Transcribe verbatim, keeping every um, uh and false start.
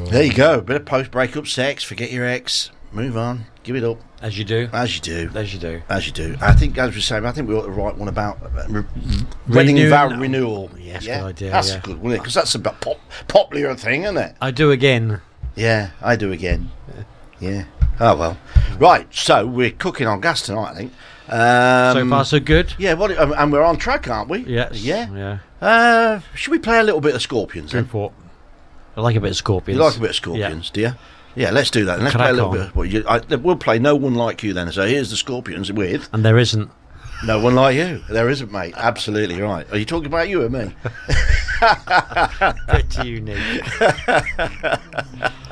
There you go. A bit of post-breakup sex. Forget your ex. Move on. Give it up. As you do. As you do. As you do. As you do. I think, as we say, I think we ought to write one about uh, re- wedding Renew- vow renewal. Yes, yeah? good idea. That's yeah. good, wouldn't it? Because that's a pop- popular thing, isn't it? I do again. Yeah, I do again. Yeah. Oh, well. Right, so we're cooking on gas tonight, I think. Um, So far, so good. Yeah, what, um, and we're on track, aren't we? Yes. Yeah. Yeah. Uh, should we play a little bit of Scorpions Go then? for it. I like a bit of Scorpions. You like a bit of Scorpions, do you? Yeah, let's do that. And let's Crack play a little on. bit. Of, what you, I, we'll play No One Like You then. So here's the Scorpions with And there isn't. No One Like You. There isn't, mate. Absolutely right. Are you talking about you or me? Pretty unique.